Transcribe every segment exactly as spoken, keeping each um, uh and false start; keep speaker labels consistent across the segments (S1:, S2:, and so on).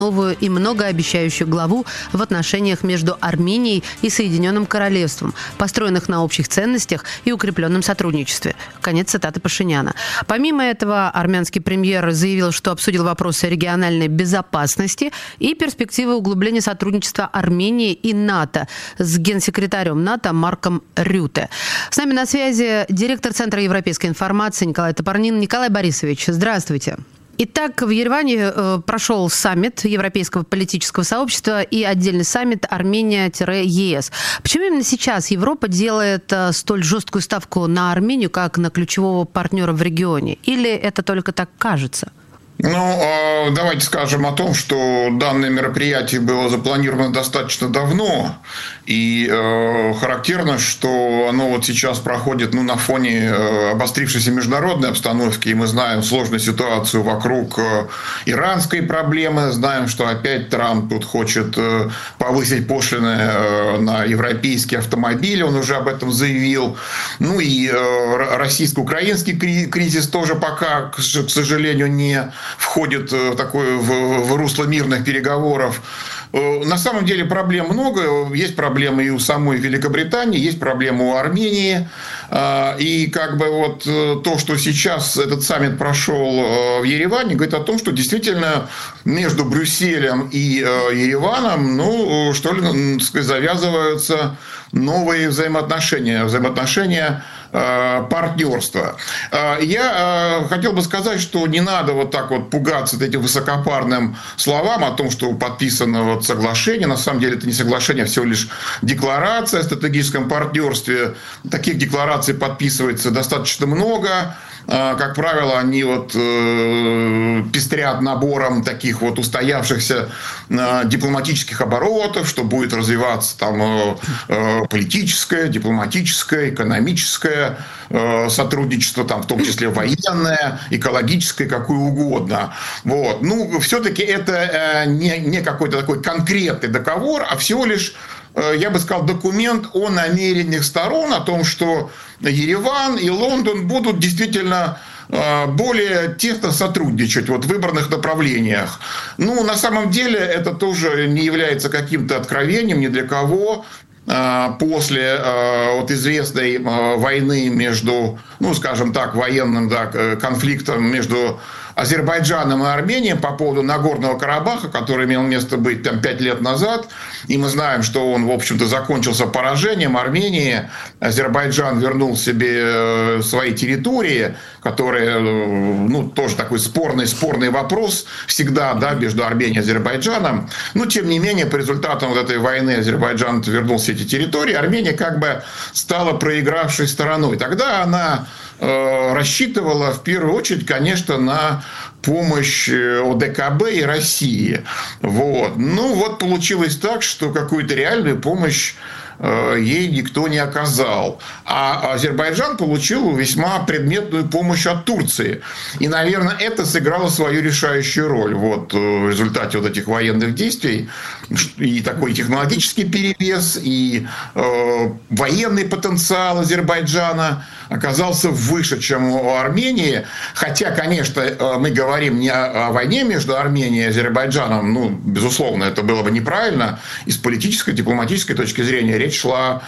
S1: новую и многообещающую главу в отношениях между Арменией и Соединенным Королевством, построенных на общих ценностях и укрепленном сотрудничестве. Конец цитаты Пашиняна. Помимо этого, армянский премьер заявил, что обсудил вопросы региональной безопасности и перспективы углубления сотрудничества Армении и НАТО с генсекретарем НАТО Марком Рюте. С нами на связи директор Центра европейской информации Николай Топорнин. Николай Борисович, здравствуйте. Итак, в Ереване э, прошел саммит Европейского политического сообщества и отдельный саммит Армения-ЕС. Почему именно сейчас Европа делает э, столь жесткую ставку на Армению, как на ключевого партнера в регионе? Или это только так кажется?
S2: Ну, давайте скажем о том, что данное мероприятие было запланировано достаточно давно, и э, характерно, что оно вот сейчас проходит ну, на фоне э, обострившейся международной обстановки, и мы знаем сложную ситуацию вокруг э, иранской проблемы, знаем, что опять Трамп тут хочет э, повысить пошлины э, на европейские автомобили, он уже об этом заявил, ну и э, российско-украинский кризис тоже пока, к сожалению, не входит в такое в, в русло мирных переговоров. На самом деле проблем много. Есть проблемы и у самой Великобритании, есть проблемы у Армении. И как бы вот то, что сейчас этот саммит прошел в Ереване, говорит о том, что действительно между Брюсселем и Ереваном, ну, что ли, завязываются новые взаимоотношения, взаимоотношения партнерства. Я хотел бы сказать, что не надо вот так вот пугаться этим высокопарным словам о том, что подписано вот соглашение. На самом деле это не соглашение, а всего лишь декларация о стратегическом партнерстве. Таких деклараций подписывается достаточно много. Как правило, они вот э, пестрят набором таких вот устоявшихся э, дипломатических оборотов, что будет развиваться там э, э, политическое, дипломатическое, экономическое э, сотрудничество, там, в том числе военное, экологическое, какое угодно. Вот. Ну, все-таки это э, не, не какой-то такой конкретный договор, а всего лишь, я бы сказал, документ о намерениях сторон, о том, что Ереван и Лондон будут действительно более тесно сотрудничать вот в выбранных направлениях. Ну, на самом деле, это тоже не является каким-то откровением ни для кого. После вот известной войны между, ну, скажем так, военным да, конфликтом между Азербайджаном и Арменией по поводу Нагорного Карабаха, который имел место быть там пять лет назад, и мы знаем, что он, в общем-то, закончился поражением Армении. Азербайджан вернул себе свои территории, которые, ну, тоже такой спорный, спорный вопрос всегда, да, между Арменией и Азербайджаном. Но, тем не менее, по результатам вот этой войны Азербайджан вернул все эти территории, Армения как бы стала проигравшей стороной. Тогда она э, рассчитывала, в первую очередь, конечно, на помощь ОДКБ и России. Вот. Ну, вот получилось так, что какую-то реальную помощь ей никто не оказал. А Азербайджан получил весьма предметную помощь от Турции. И, наверное, это сыграло свою решающую роль вот, в результате вот этих военных действий. И такой технологический перевес, и э, военный потенциал Азербайджана оказался выше, чем у Армении. Хотя, конечно, мы говорим не о войне между Арменией и Азербайджаном. Ну, безусловно, это было бы неправильно. И с политической, дипломатической точки зрения речь шла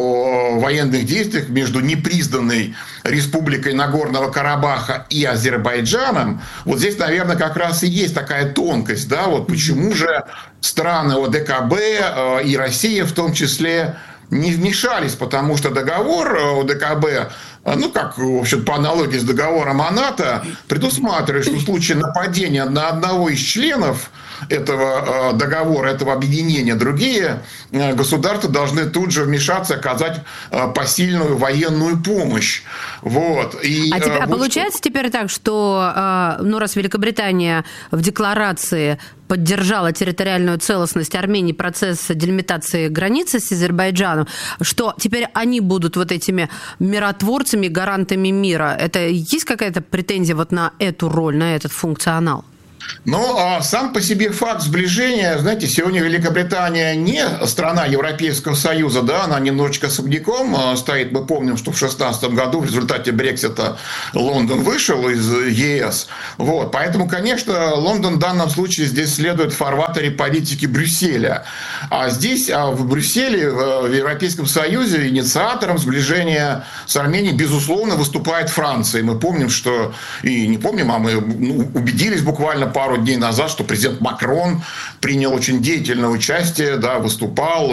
S2: о военных действиях между непризнанной республикой Нагорного Карабаха и Азербайджаном. Вот здесь, наверное, как раз и есть такая тонкость, да, вот почему же страны ОДКБ и Россия в том числе не вмешались, потому что договор ОДКБ, ну, как, в общем, по аналогии с договором о НАТО, предусматривает, что в случае нападения на одного из членов этого договора, этого объединения, другие государства должны тут же вмешаться, оказать посильную военную помощь. Вот. И,
S1: а, теперь,
S2: вот,
S1: а получается теперь так, что, ну, раз Великобритания в декларации поддержала территориальную целостность Армении, процесс делимитации границы с Азербайджаном, что теперь они будут вот этими миротворцами, гарантами мира. Это есть какая-то претензия вот на эту роль, на этот функционал?
S2: Но сам по себе факт сближения, знаете, сегодня Великобритания не страна Европейского Союза, да, она немножечко особняком стоит. Мы помним, что в шестнадцатом году в результате Брексита Лондон вышел из ЕС. Вот. Поэтому, конечно, Лондон в данном случае здесь следует в фарватере политики Брюсселя. А здесь, а в Брюсселе, в Европейском Союзе, инициатором сближения с Арменией, безусловно, выступает Франция. И мы помним, что, и не помним, а мы ну, убедились буквально пару дней назад, что президент Макрон принял очень деятельное участие, да, выступал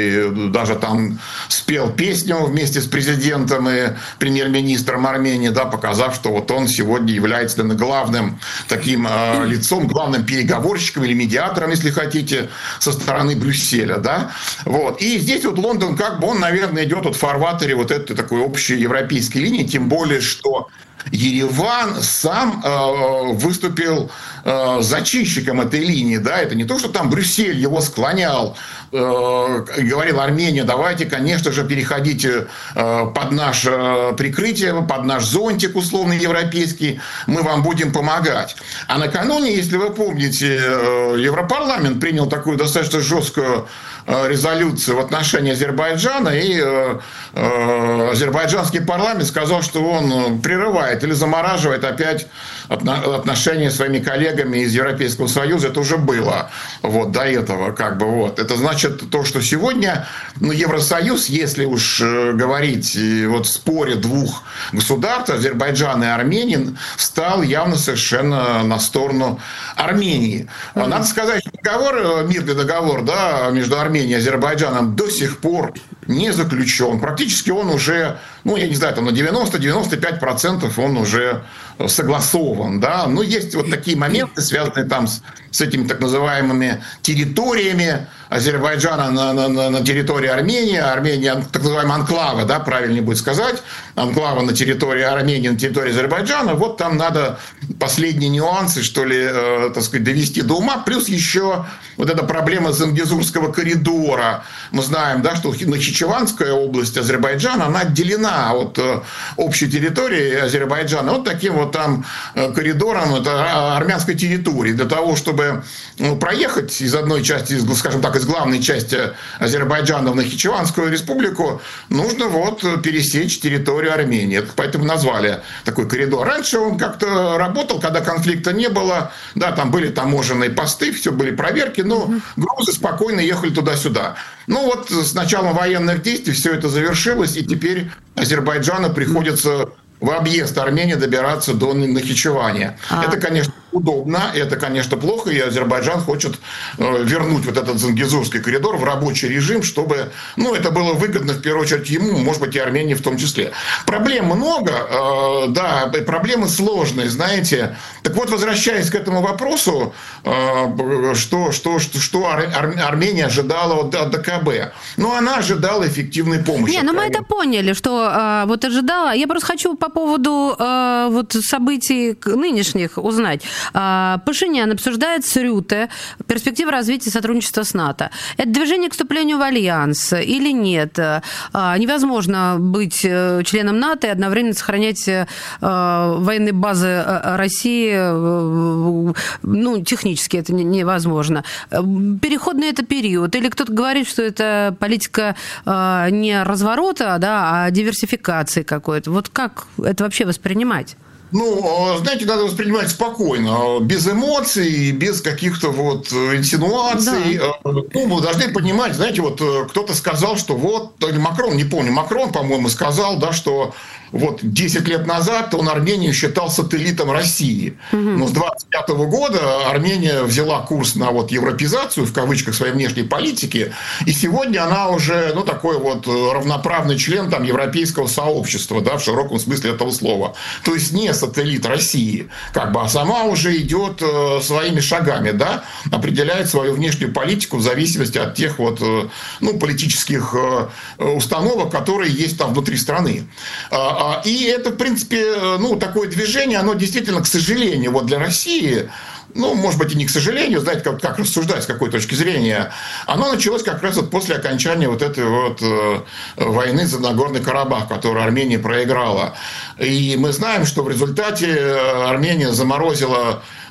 S2: и даже там спел песню вместе с президентом и премьер-министром Армении, да, показав, что вот он сегодня является главным таким э, лицом, главным переговорщиком или медиатором, если хотите, со стороны Брюсселя, да, вот. И здесь вот Лондон, как бы он, наверное, идет вот в фарватере вот этой такой общей европейской линии, тем более, что Ереван сам э, выступил э, зачинщиком этой линии, да, это не то, что там Брюссель его склонял, э, говорил: Армения, давайте, конечно же, переходите э, под наше прикрытие, под наш зонтик условно европейский, мы вам будем помогать. А накануне, если вы помните, э, Европарламент принял такую достаточно жесткую резолюцию в отношении Азербайджана, и э, э, азербайджанский парламент сказал, что он прерывает или замораживает опять отношения с своими коллегами из Европейского Союза. Это уже было вот, до этого. Как бы, вот. Это значит то, что сегодня ну, Евросоюз, если уж говорить вот, в споре двух государств, Азербайджана и Армении, стал явно совершенно на сторону Армении. Mm-hmm. Надо сказать, что договор, мирный договор, да, между Арменией и Азербайджаном до сих пор не заключен. Практически он уже, ну, я не знаю, там на девяносто-девяносто пять процентов он уже согласован, да. Но есть вот такие моменты, связанные там с, с этими так называемыми территориями Азербайджана на, на, на территории Армении, Армения, так называемая анклава, да, правильнее будет сказать, анклава на территории Армении, на территории Азербайджана. Вот там надо последние нюансы, что ли, э, так сказать, довести до ума. Плюс еще вот эта проблема Зангезурского коридора. Мы знаем, да, что Нахичеванская область Азербайджана, она отделена от общей территории Азербайджана вот таким вот там коридором, это армянской территории. Для того, чтобы ну, проехать из одной части, скажем так, из главной части Азербайджана в Нахичеванскую республику, нужно вот пересечь территорию Армении. Поэтому назвали такой коридор. Раньше он как-то работал, когда конфликта не было. Да, там были таможенные посты, все были проверки, но грузы спокойно ехали туда-сюда. Ну вот с началом военных действий все это завершилось, и теперь Азербайджану приходится в объезд Армении добираться до Нахичевания. А. Это, конечно, удобно, это, конечно, плохо, и Азербайджан хочет э, вернуть вот этот Зангезурский коридор в рабочий режим, чтобы, ну, это было выгодно, в первую очередь, ему, может быть, и Армении в том числе. Проблем много, э, да, проблемы сложные, знаете. Так вот, возвращаясь к этому вопросу, э, что, что, что, что Ар- Ар- Армения ожидала от, от ДКБ? Ну, она ожидала эффективной помощи.
S1: Не, ну мы это поняли, что э, вот ожидала. Я просто хочу по поводу э, вот событий нынешних узнать. Пашинян обсуждает с Рюте перспективы развития сотрудничества с НАТО. Это движение к вступлению в альянс или нет? Невозможно быть членом НАТО и одновременно сохранять военные базы России. Ну, технически это невозможно. Переходный это период. Или кто-то говорит, что это политика не разворота, да, а диверсификации какой-то. Вот как это вообще воспринимать?
S2: Ну, знаете, надо воспринимать спокойно, без эмоций, без каких-то вот инсинуаций. Да. Ну, мы должны понимать, знаете, вот кто-то сказал, что вот, Макрон, не помню, Макрон, по-моему, сказал, да, что вот десять лет назад он Армению считал сателлитом России. Угу. Но с двадцать пятого года Армения взяла курс на вот европеизацию, в кавычках, своей внешней политики, и сегодня она уже, ну, такой вот равноправный член там европейского сообщества, да, в широком смысле этого слова. То есть не сателлит России, как бы, а сама уже идет своими шагами, да, определяет свою внешнюю политику в зависимости от тех вот, ну, политических установок, которые есть там внутри страны. И это, в принципе, ну, такое движение, оно действительно, к сожалению, вот для России, ну, может быть, и не к сожалению, знаете, как, как рассуждать, с какой точки зрения, оно началось как раз вот после окончания вот этой вот э, войны за Нагорный Карабах, которую Армения проиграла. И мы знаем, что в результате Армения заморозила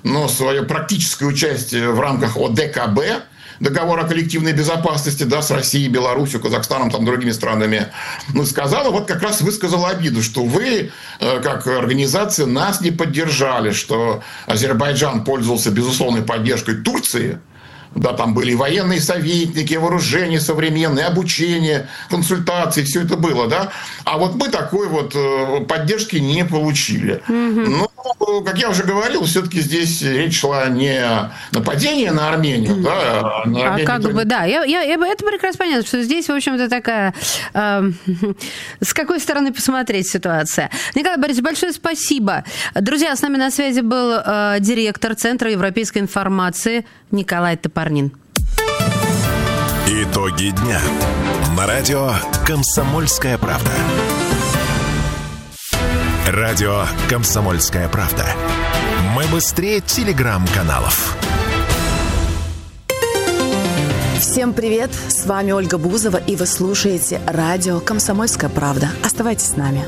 S2: но свое практическое участие в рамках О Д К Б, договор о коллективной безопасности, да, с Россией, Беларусью, Казахстаном, там, другими странами, ну, сказала, вот как раз высказала обиду, что вы, как организация, нас не поддержали, что Азербайджан пользовался безусловной поддержкой Турции. Да, там были военные советники, вооружение современное, обучение, консультации, все это было, да. А вот мы такой вот поддержки не получили. Mm-hmm. Ну, как я уже говорил, все-таки здесь речь шла не о нападении на Армению, mm-hmm. да, а на Армению.
S1: А как бы, да, я, я, я, это прекрасно понятно, что здесь, в общем-то, такая... Э, с какой стороны посмотреть ситуация. Николай Борисович, большое спасибо. Друзья, с нами на связи был э, директор Центра европейской информации Николай Топорнин.
S3: Итоги дня. На радио «Комсомольская правда». Радио «Комсомольская правда». Мы быстрее телеграм-каналов.
S4: Всем привет! С вами Ольга Бузова, и вы слушаете радио «Комсомольская правда». Оставайтесь с нами.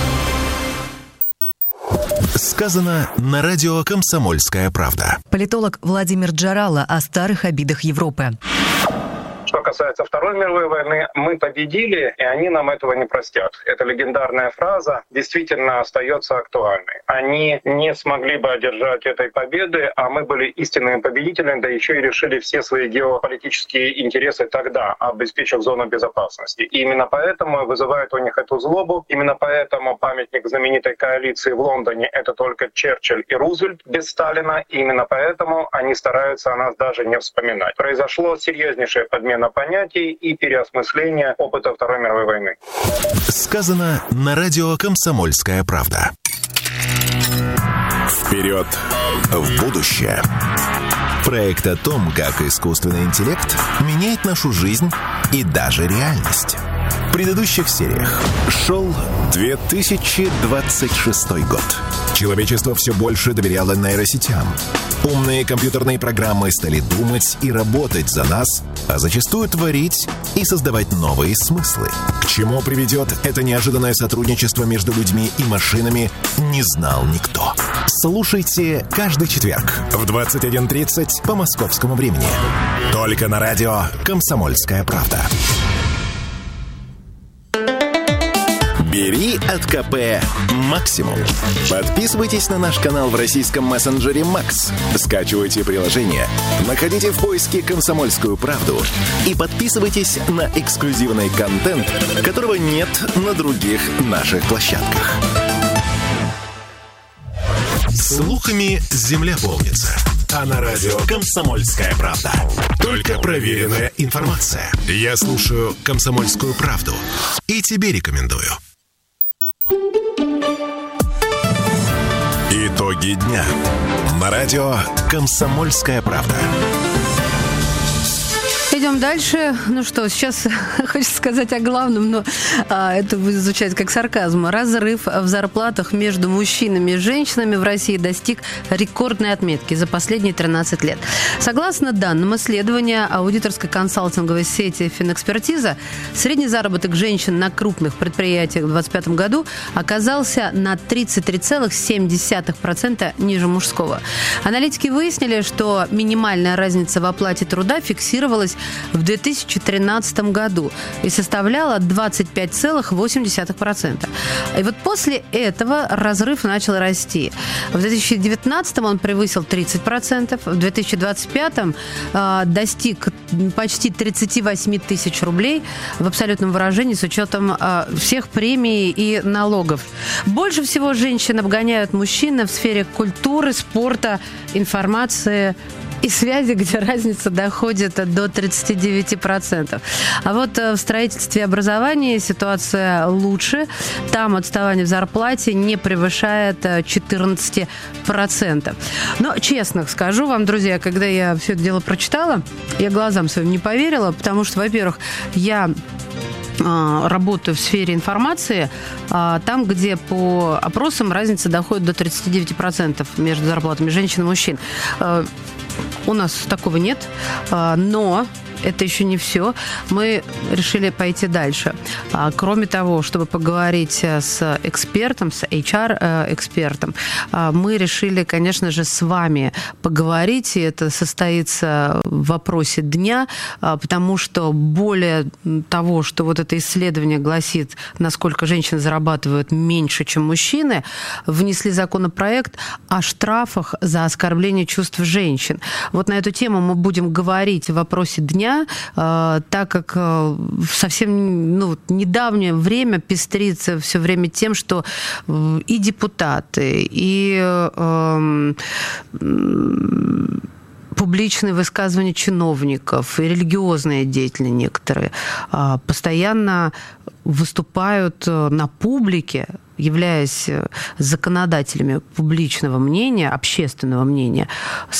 S3: Сказано на радио «Комсомольская правда».
S5: Политолог Владимир Джарало о старых обидах Европы.
S6: Что касается Второй мировой войны, мы победили, и они нам этого не простят. Эта легендарная фраза действительно остается актуальной. Они не смогли бы одержать этой победы, а мы были истинными победителями, да еще и решили все свои геополитические интересы тогда, обеспечив зону безопасности. И именно поэтому вызывает у них эту злобу. Именно поэтому памятник знаменитой коалиции в Лондоне — это только Черчилль и Рузвельт без Сталина. И именно поэтому они стараются о нас даже не вспоминать. Произошло серьезнейшее подмена понятий и переосмысление опыта Второй мировой войны.
S3: Сказано на радио «Комсомольская правда». Вперед в будущее. Проект о том, как искусственный интеллект меняет нашу жизнь и даже реальность. В предыдущих сериях шел две тысячи двадцать шестой год. Человечество все больше доверяло нейросетям. Умные компьютерные программы стали думать и работать за нас, а зачастую творить и создавать новые смыслы. К чему приведет это неожиданное сотрудничество между людьми и машинами, не знал никто. Слушайте каждый четверг в двадцать один тридцать по московскому времени. Только на радио «Комсомольская правда». Бери от ка пэ максимум. Подписывайтесь на наш канал в российском мессенджере Макс. Скачивайте приложение, находите в поиске «Комсомольскую правду» и подписывайтесь на эксклюзивный контент, которого нет на других наших площадках. Слухами земля полнится. А на радио «Комсомольская правда» только проверенная информация. Я слушаю «Комсомольскую правду» и тебе рекомендую. Итоги дня. На радио «Комсомольская правда».
S1: Идем дальше. Ну что, сейчас хочется сказать о главном, но а, это будет звучать как сарказм. Разрыв в зарплатах между мужчинами и женщинами в России достиг рекордной отметки за последние тринадцать лет. Согласно данным исследования аудиторской консалтинговой сети «Финэкспертиза», средний заработок женщин на крупных предприятиях в двадцать пятом году оказался на тридцать три целых семь десятых процента ниже мужского. Аналитики выяснили, что минимальная разница в оплате труда фиксировалась в две тысячи тринадцатом году и составляла двадцать пять целых восемь десятых процента. И вот после этого разрыв начал расти. В две тысячи девятнадцатом он превысил тридцать процентов, в две тысячи двадцать пятом э, достиг почти тридцать восемь тысяч рублей в абсолютном выражении с учетом э, всех премий и налогов. Больше всего женщин обгоняют мужчины в сфере культуры, спорта, информации и связи, где разница доходит до тридцати девяти процентов. А вот в строительстве и образовании ситуация лучше. Там отставание в зарплате не превышает четырнадцати процентов. Но, честно скажу вам, друзья, когда я все это дело прочитала, я глазам своим не поверила, потому что, во-первых, я работаю в сфере информации, там, где по опросам разница доходит до тридцати девяти процентов между зарплатами женщин и мужчин. У нас такого нет, но это еще не все. Мы решили пойти дальше. Кроме того, чтобы поговорить с экспертом, с эйч ар-экспертом, мы решили, конечно же, с вами поговорить, и это состоится в вопросе дня, потому что более того, что вот это исследование гласит, насколько женщины зарабатывают меньше, чем мужчины, внесли законопроект о штрафах за оскорбление чувств женщин. Вот на эту тему мы будем говорить в вопросе дня, так как в совсем ну, недавнее время пестрится все время тем, что и депутаты, и э, публичные высказывания чиновников, и религиозные деятели некоторые постоянно выступают на публике, являясь законодателями публичного мнения, общественного мнения,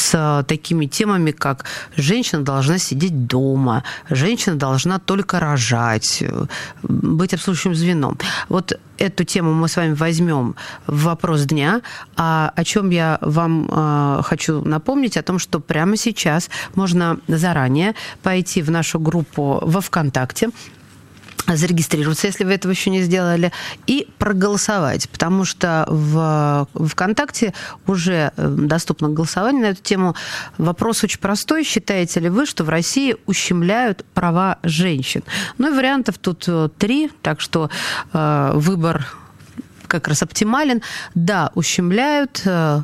S1: с такими темами, как «женщина должна сидеть дома», «женщина должна только рожать», быть обслуживающим звеном. Вот эту тему мы с вами возьмем в вопрос дня. А о чем я вам э, хочу напомнить, о том, что прямо сейчас можно заранее пойти в нашу группу во ВКонтакте, зарегистрироваться, если вы этого еще не сделали, и проголосовать, потому что в ВКонтакте уже доступно голосование на эту тему. Вопрос очень простой. Считаете ли вы, что в России ущемляют права женщин? Ну и вариантов тут три, так что э, выбор как раз оптимален. Да, ущемляют.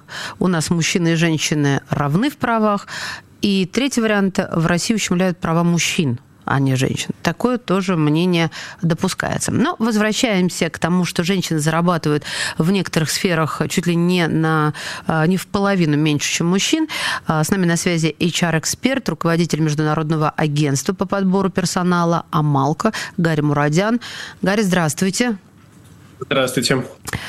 S1: У нас мужчины и женщины равны в правах. И третий вариант. В России ущемляют права мужчин, а не женщин. Такое тоже мнение допускается. Но возвращаемся к тому, что женщины зарабатывают в некоторых сферах чуть ли не, на, не в половину меньше, чем мужчин. С нами на связи эйч ар-эксперт, руководитель Международного агентства по подбору персонала «Амалко» Гарри Мурадян. Гарри, здравствуйте.
S7: Здравствуйте.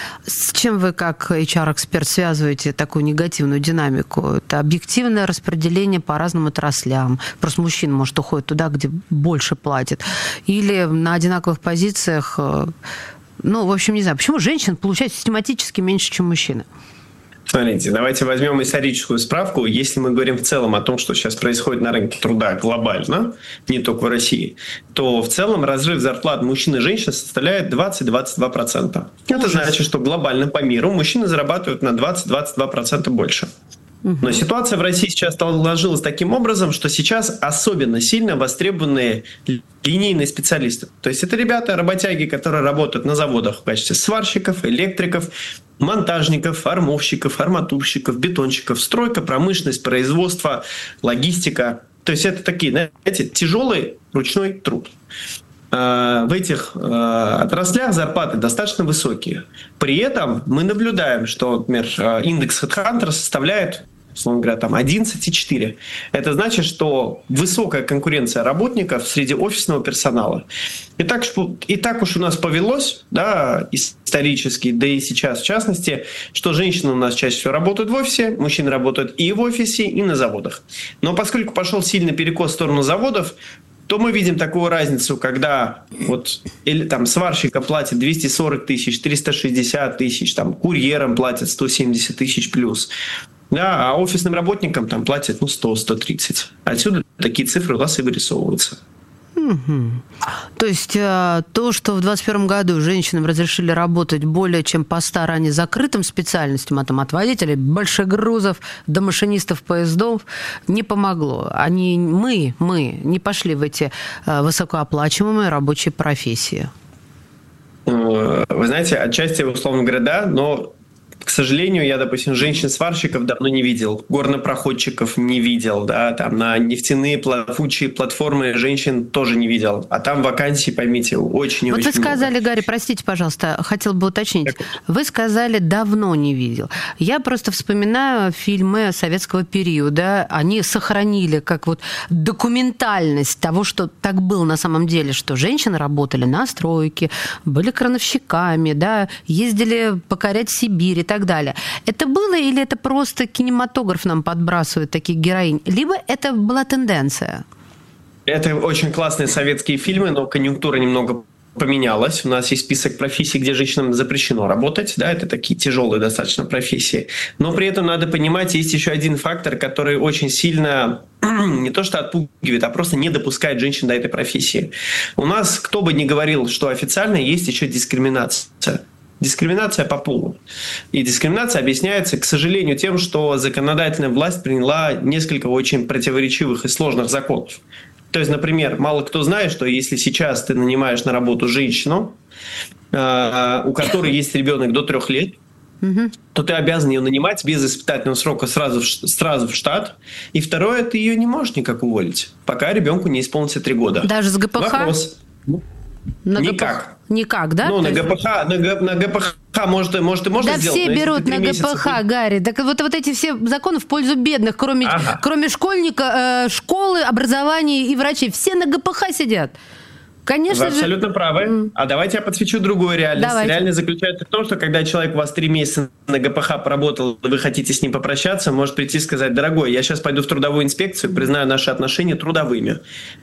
S1: С чем вы, как эйч ар-эксперт, связываете такую негативную динамику? Это объективное распределение по разным отраслям. Просто мужчина, может, уходит туда, где больше платят. Или на одинаковых позициях... Ну, в общем, не знаю. Почему женщин получают систематически меньше, чем мужчины?
S7: Смотрите, давайте возьмем историческую справку. Если мы говорим в целом о том, что сейчас происходит на рынке труда глобально, не только в России, то в целом разрыв зарплат мужчин и женщин составляет двадцать - двадцать два процента. Это значит, что глобально по миру мужчины зарабатывают на двадцать - двадцать два процента больше. Но ситуация в России сейчас сложилась таким образом, что сейчас особенно сильно востребованы линейные специалисты. То есть это ребята, работяги, которые работают на заводах в качестве сварщиков, электриков, монтажников, армовщиков, арматурщиков, бетонщиков, стройка, промышленность, производство, логистика. То есть это такие, знаете, тяжелый ручной труд. В этих отраслях зарплаты достаточно высокие. При этом мы наблюдаем, что, например, индекс HeadHunter составляет, условно говоря, там одиннадцать целых четыре десятых. Это значит, что высокая конкуренция работников среди офисного персонала. И так, и так уж у нас повелось, да, исторически, да и сейчас в частности, что женщины у нас чаще всего работают в офисе, мужчины работают и в офисе, и на заводах. Но поскольку пошел сильный перекос в сторону заводов, то мы видим такую разницу, когда вот, или, там, сварщика платят двести сорок тысяч, триста шестьдесят тысяч, там, курьерам платят сто семьдесят тысяч плюс, да, а офисным работникам там платят ну, сто - сто тридцать. Отсюда такие цифры у нас и вырисовываются.
S1: Угу. То есть то, что в двадцать первом году женщинам разрешили работать более чем по ста ранее закрытым специальностям, а там от водителей большегрузов до машинистов поездов, не помогло. Они, мы, мы не пошли в эти высокооплачиваемые рабочие профессии.
S7: Вы знаете, отчасти, условно говоря, да, но... К сожалению, я, допустим, женщин-сварщиков давно не видел, горнопроходчиков не видел, да, там на нефтяные плавучие платформы женщин тоже не видел. А там вакансий, поймите, очень и
S1: вот
S7: очень
S1: вы сказали,
S7: много.
S1: Гарри, простите, пожалуйста, хотела бы уточнить. Вы сказали, давно не видел. Я просто вспоминаю фильмы советского периода. Они сохранили как вот документальность того, что так было на самом деле, что женщины работали на стройке, были крановщиками, да, ездили покорять Сибирь и так далее. Это было или это просто кинематограф нам подбрасывает таких героинь? Либо это была тенденция?
S7: Это очень классные советские фильмы, но конъюнктура немного поменялось. У нас есть список профессий, где женщинам запрещено работать. Да, это такие тяжелые достаточно профессии. Но при этом надо понимать, есть еще один фактор, который очень сильно не то что отпугивает, а просто не допускает женщин до этой профессии. У нас, кто бы ни говорил, что официально, есть еще дискриминация. Дискриминация по полу. И дискриминация объясняется, к сожалению, тем, что законодательная власть приняла несколько очень противоречивых и сложных законов. То есть, например, мало кто знает, что если сейчас ты нанимаешь на работу женщину, у которой есть ребенок до трех лет, угу. то ты обязан ее нанимать без испытательного срока сразу, сразу в штат. И второе, ты ее не можешь никак уволить, пока ребенку не исполнится три года.
S1: Даже с ГПХ?
S7: Вопрос.
S1: На
S7: Никак.
S1: ГПХ. Никак, да?
S7: Ну, на
S1: есть...
S7: ГПХ, на, Г, на ГПХ может, может и можно
S1: да
S7: сделать.
S1: Да все берут на ГПХ,
S7: месяца...
S1: Гарри. Так вот, вот эти все законы в пользу бедных, кроме, ага. кроме школьника, э, школы, образования и врачей. Все на ГПХ сидят. Конечно
S7: Вы
S1: же...
S7: абсолютно правы. Mm. А давайте я подсвечу другую реальность.
S1: Давайте.
S7: Реальность заключается в том, что когда человек у вас три месяца на ГПХ поработал, вы хотите с ним попрощаться, может прийти и сказать: дорогой, я сейчас пойду в трудовую инспекцию, признаю наши отношения трудовыми.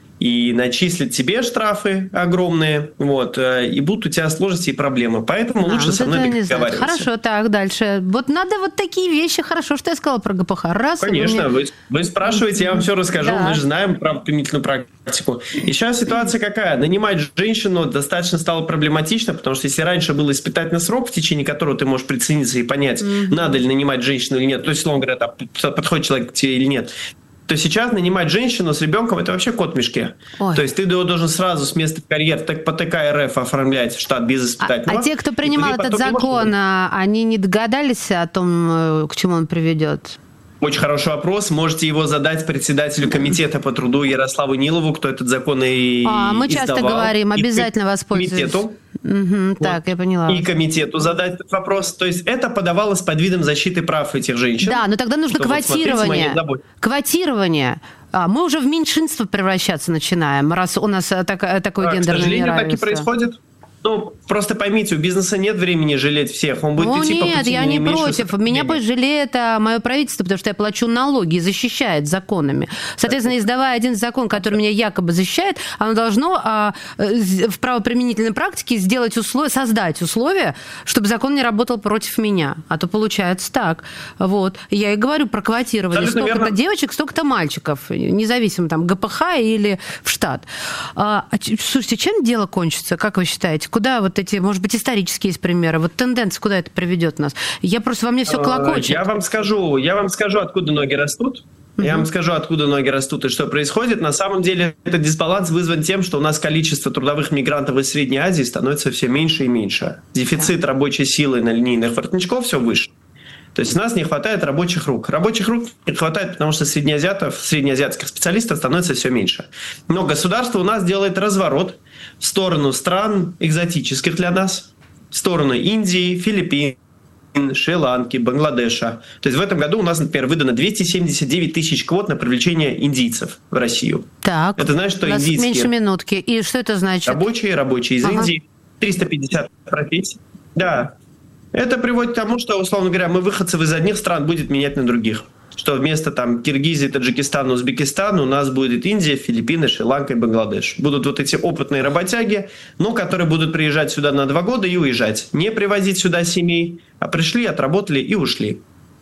S7: И начислят тебе штрафы огромные, вот, и будут у тебя сложности и проблемы. Поэтому а, лучше вот со мной договариваться.
S1: Хорошо, так, дальше. Вот надо вот такие вещи. Хорошо, что я сказала про ГПХ. Раз,
S7: Конечно,
S1: вы,
S7: мне... вы, вы спрашиваете, я вам все расскажу. Да. Мы же знаем про применительную практику. И сейчас ситуация какая? Нанимать женщину достаточно стало проблематично, потому что если раньше был испытательный срок, в течение которого ты можешь прицениться и понять, mm-hmm. надо ли нанимать женщину или нет, то есть, условно говоря, подходит человек к тебе или нет, то сейчас нанимать женщину с ребенком – это вообще кот в мешке. Ой. То есть ты должен сразу с места в карьер так, по ТК РФ оформлять штат без испытательного.
S1: А, а те, кто принимал этот закон, не они не догадались о том, к чему он приведет?
S7: Очень хороший вопрос. Можете его задать председателю комитета по труду Ярославу Нилову, кто этот закон и
S1: а, мы
S7: издавал.
S1: часто говорим, обязательно воспользуйтесь.
S7: Комитету.
S1: Угу, вот. Так, я поняла.
S7: И комитету задать этот вопрос. То есть это подавалось под видом защиты прав этих женщин.
S1: Да, но тогда нужно квотирование. Вот, квотирование. А, мы уже в меньшинство превращаться начинаем, раз у нас так, такое а, гендерное неравенство. К сожалению, так и происходит.
S7: Ну, просто поймите, у бизнеса нет времени жалеть всех. Он будет
S1: ну,
S7: идти
S1: нет,
S7: по пути
S1: я не против. Меня будет жалеть это мое правительство, потому что я плачу налоги и защищает законами. Соответственно, издавая один закон, который меня якобы защищает, оно должно а, в правоприменительной практике сделать условия, создать условия, чтобы закон не работал против меня. А то получается так. Вот. Я и говорю про квотирование. Абсолютно столько-то верно. Девочек, столько-то мальчиков, независимо там ГПХ или в штат. А, слушайте, чем дело кончится, как вы считаете? Куда вот эти, может быть, исторические есть примеры? Вот тенденция, куда это приведет нас? Я просто, во мне все клокочет.
S7: Я вам скажу, я вам скажу, откуда ноги растут. Uh-huh. Я вам скажу, откуда ноги растут и что происходит. На самом деле этот дисбаланс вызван тем, что у нас количество трудовых мигрантов из Средней Азии становится все меньше и меньше. Дефицит рабочей силы на линейных воротничков все выше. То есть у нас не хватает рабочих рук. Рабочих рук не хватает, потому что среднеазиатов, среднеазиатских специалистов становится все меньше. Но государство у нас делает разворот в сторону стран экзотических для нас, в сторону Индии, Филиппин, Шри-Ланки, Бангладеша. То есть в этом году у нас, например, выдано двести семьдесят девять тысяч квот на привлечение индийцев в Россию.
S1: Так,
S7: это значит, что
S1: у нас
S7: индийские
S1: меньше минутки. И что это значит?
S7: Рабочие, рабочие из ага. Индии, триста пятьдесят профессий. Да. Это приводит к тому, что, условно говоря, мы выходцев из одних стран будет менять на других. Что вместо там Киргизии, Таджикистана, Узбекистана у нас будет Индия, Филиппины, Шри-Ланка и Бангладеш. Будут вот эти опытные работяги, но которые будут приезжать сюда на два года и уезжать. Не привозить сюда семей, а пришли, отработали и ушли.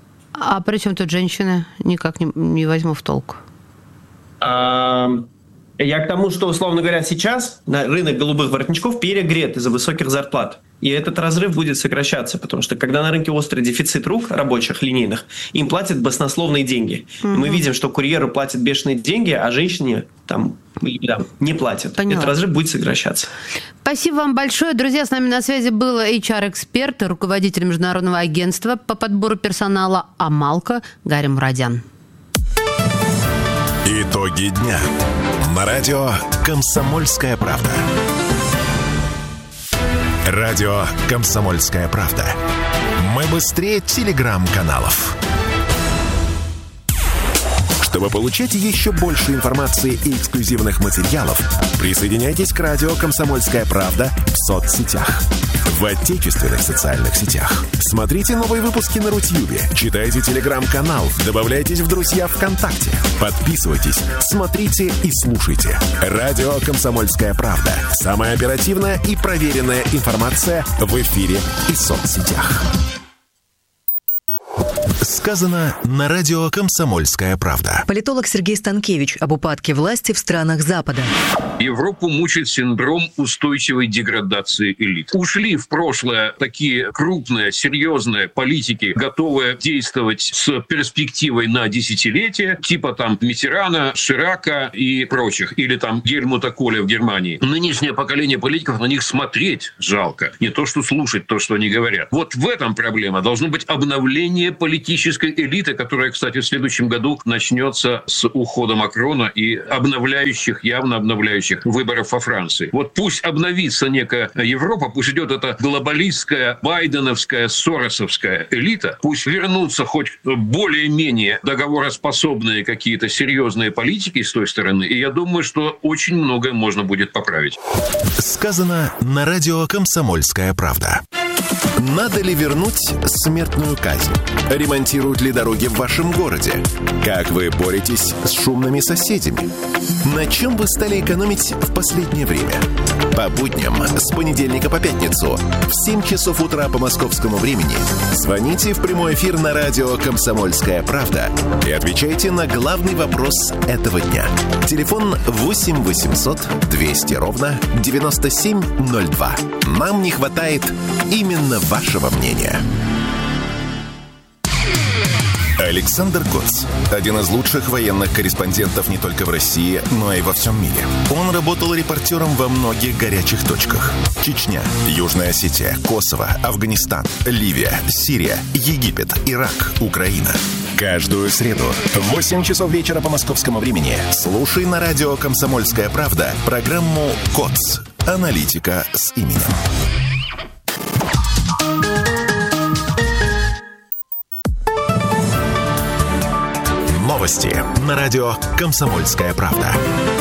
S1: А при чем тут женщины? Никак не, не возьму в толк.
S7: А, я к тому, что, условно говоря, сейчас на рынок голубых воротничков перегрет из-за высоких зарплат. И этот разрыв будет сокращаться, потому что когда на рынке острый дефицит рук рабочих, линейных, им платят баснословные деньги. Угу. Мы видим, что курьеру платят бешеные деньги, а женщине там, там не платят. Поняла. Этот разрыв будет сокращаться.
S1: Спасибо вам большое. Друзья, с нами на связи был эйч ар-эксперт, руководитель международного агентства по подбору персонала «Амалко» Гарри Мурадян.
S3: Итоги дня. На радио «Комсомольская правда». Радио «Комсомольская правда». Мы быстрее телеграм-каналов. Чтобы получать еще больше информации и эксклюзивных материалов, присоединяйтесь к радио «Комсомольская правда» в соцсетях. В отечественных социальных сетях. Смотрите новые выпуски на Рутьюбе, читайте телеграм-канал, добавляйтесь в друзья ВКонтакте, подписывайтесь, смотрите и слушайте. Радио «Комсомольская правда». Самая оперативная и проверенная информация в эфире и соцсетях. Сказано на радио «Комсомольская правда».
S5: Политолог Сергей Станкевич об упадке власти в странах Запада.
S8: Европу мучает синдром устойчивой деградации элит. Ушли в прошлое такие крупные, серьезные политики, готовые действовать с перспективой на десятилетия, типа там Миттерана, Ширака и прочих, или там Гельмута Коля в Германии. Нынешнее поколение политиков, на них смотреть жалко. Не то, что слушать то, что они говорят. Вот в этом проблема. Должно быть обновление политической элиты, которая, кстати, в следующем году начнется с ухода Макрона и обновляющих, явно обновляющих выборов во Франции. Вот пусть обновится некая Европа, пусть идет эта глобалистская, байденовская, соросовская элита, пусть вернутся хоть более-менее договороспособные какие-то серьезные политики с той стороны, и я думаю, что очень многое можно будет поправить.
S3: Сказано на радио «Комсомольская правда». Надо ли вернуть смертную казнь? Ремонтируют ли дороги в вашем городе? Как вы боретесь с шумными соседями? На чем вы стали экономить в последнее время? По будням с понедельника по пятницу в семь часов утра по московскому времени звоните в прямой эфир на радио «Комсомольская правда» и отвечайте на главный вопрос этого дня. Телефон восемь восемьсот двести ровно девяносто семь ноль два. Нам не хватает именно вашего мнения. Александр Коц – один из лучших военных корреспондентов не только в России, но и во всем мире. Он работал репортером во многих горячих точках. Чечня, Южная Осетия, Косово, Афганистан, Ливия, Сирия, Египет, Ирак, Украина. Каждую среду в восемь часов вечера по московскому времени слушай на радио «Комсомольская правда» программу «Коц. Аналитика с именем». Новости на радио «Комсомольская правда».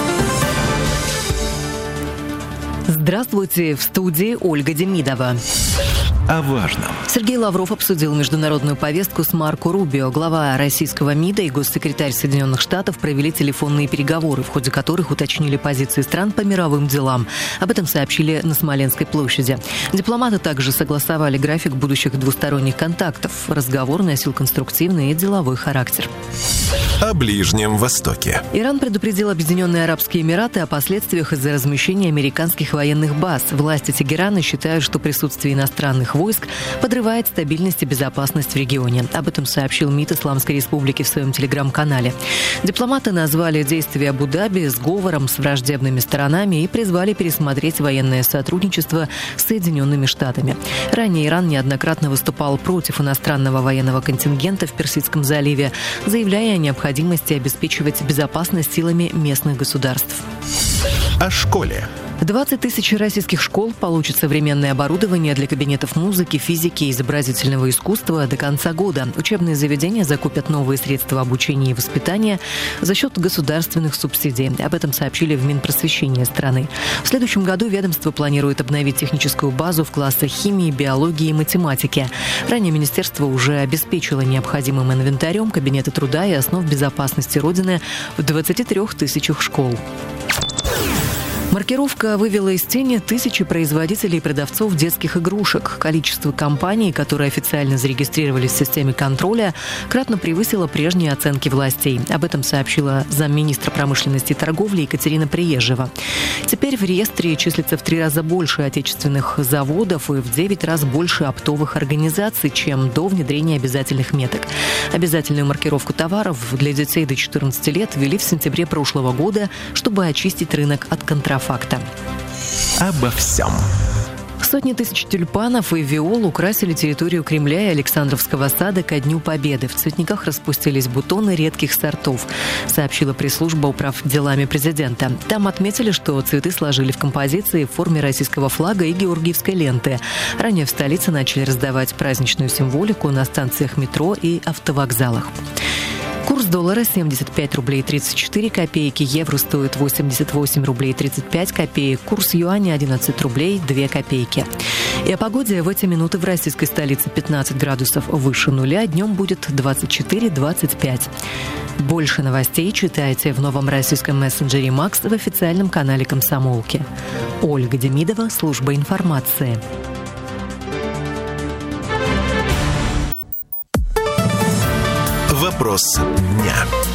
S5: Здравствуйте, в студии Ольга Демидова.
S3: О важном.
S5: Сергей Лавров обсудил международную повестку с Марко Рубио. Глава российского МИДа и госсекретарь Соединенных Штатов провели телефонные переговоры, в ходе которых уточнили позиции стран по мировым делам. Об этом сообщили на Смоленской площади. Дипломаты также согласовали график будущих двусторонних контактов. Разговор носил конструктивный и деловой характер.
S3: О Ближнем Востоке.
S5: Иран предупредил Объединенные Арабские Эмираты о последствиях из-за размещения американских военных баз. Власти Тегерана считают, что присутствие иностранных войск подрывает стабильность и безопасность в регионе. Об этом сообщил МИД Исламской Республики в своем телеграм-канале. Дипломаты назвали действия Абу-Даби сговором с враждебными сторонами и призвали пересмотреть военное сотрудничество с Соединенными Штатами. Ранее Иран неоднократно выступал против иностранного военного контингента в Персидском заливе, заявляя о необходимости обеспечивать безопасность силами местных государств.
S3: О школе.
S5: двадцать тысяч российских школ получат современное оборудование для кабинетов музыки, физики и изобразительного искусства до конца года. Учебные заведения закупят новые средства обучения и воспитания за счет государственных субсидий. Об этом сообщили в Минпросвещении страны. В следующем году ведомство планирует обновить техническую базу в классах химии, биологии и математики. Ранее министерство уже обеспечило необходимым инвентарем кабинеты труда и основ безопасности Родины в двадцати трёх тысячах школ. Маркировка вывела из тени тысячи производителей и продавцов детских игрушек. Количество компаний, которые официально зарегистрировались в системе контроля, кратно превысило прежние оценки властей. Об этом сообщила замминистра промышленности и торговли Екатерина Приезжева. Теперь в реестре числится в три раза больше отечественных заводов и в девять раз больше оптовых организаций, чем до внедрения обязательных меток. Обязательную маркировку товаров для детей до четырнадцати лет ввели в сентябре прошлого года, чтобы очистить рынок от контрафакта. Факта.
S3: Обо всем.
S5: Сотни тысяч тюльпанов и виол украсили территорию Кремля и Александровского сада ко Дню Победы. В цветниках распустились бутоны редких сортов, сообщила пресс-служба управ делами президента. Там отметили, что цветы сложили в композиции в форме российского флага и георгиевской ленты. Ранее в столице начали раздавать праздничную символику на станциях метро и автовокзалах. Курс доллара семьдесят пять рублей тридцать четыре копейки, евро стоит восемьдесят восемь рублей тридцать пять копеек, курс юаня одиннадцать рублей две копейки. И о погоде в эти минуты в российской столице пятнадцать градусов выше нуля, днем будет двадцать четыре - двадцать пять. Больше новостей читайте в новом российском мессенджере «Макс» в официальном канале «Комсомолки». Ольга Демидова, служба информации.
S3: Вопрос дня.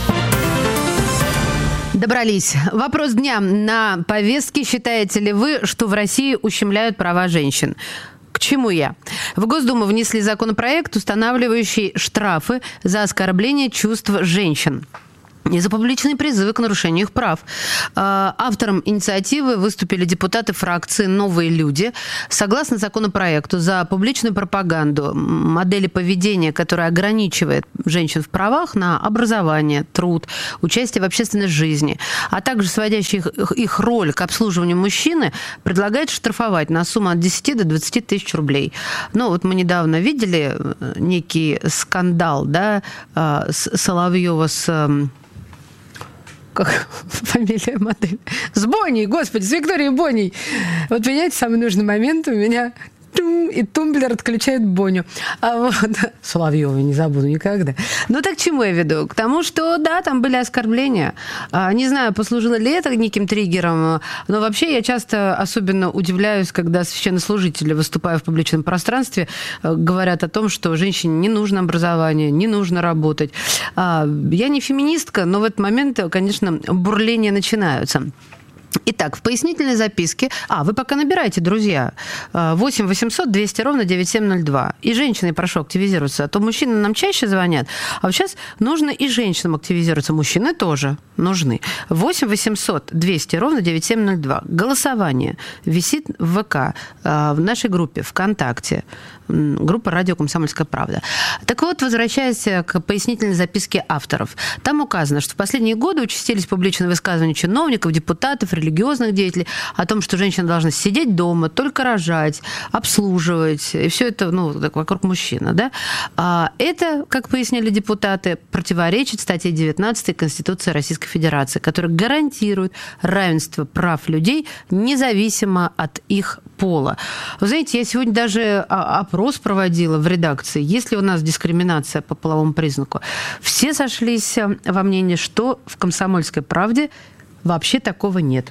S1: Добрались. Вопрос дня на повестке. Считаете ли вы, что в России ущемляют права женщин? К чему я? В Госдуму внесли законопроект, устанавливающий штрафы за оскорбление чувств женщин и за публичные призывы к нарушению их прав. Автором инициативы выступили депутаты фракции «Новые люди». Согласно законопроекту, за публичную пропаганду модели поведения, которая ограничивает женщин в правах на образование, труд, участие в общественной жизни, а также сводящий их, их роль к обслуживанию мужчины, предлагает штрафовать на сумму от десяти до двадцати тысяч рублей. Ну, вот мы недавно видели некий скандал, да, Соловьева с... Как фамилия модели? С Бонней, господи, с Викторией Бонней. Вот, понимаете, самый нужный момент у меня... И тумблер отключает Боню. А вот Соловьева не забуду никогда. Ну так к чему я веду? К тому, что да, там были оскорбления. Не знаю, послужило ли это неким триггером, но вообще я часто особенно удивляюсь, когда священнослужители, выступая в публичном пространстве, говорят о том, что женщине не нужно образование, не нужно работать. Я не феминистка, но в этот момент, конечно, бурления начинаются. Итак, в пояснительной записке... А, вы пока набирайте, друзья. восемь восемьсот двести ровно девяносто семь ноль два. И женщины прошу активизироваться. А то мужчины нам чаще звонят. А вот сейчас нужно и женщинам активизироваться. Мужчины тоже нужны. восемь восемьсот двести ровно девяносто семь ноль два. Голосование висит в ВК, в нашей группе ВКонтакте. Группа «Радио Комсомольская правда». Так вот, возвращаясь к пояснительной записке авторов. Там указано, что в последние годы участились публичные высказывания чиновников, депутатов, религиозных деятелей о том, что женщина должна сидеть дома, только рожать, обслуживать, и все это, ну, так, вокруг мужчины, да? А это, как пояснили депутаты, противоречит статье девятнадцатой Конституции Российской Федерации, которая гарантирует равенство прав людей независимо от их пола. Вы знаете, я сегодня даже опрос проводила в редакции, есть ли у нас дискриминация по половому признаку. Все сошлись во мнении, что в «Комсомольской правде» вообще такого нет.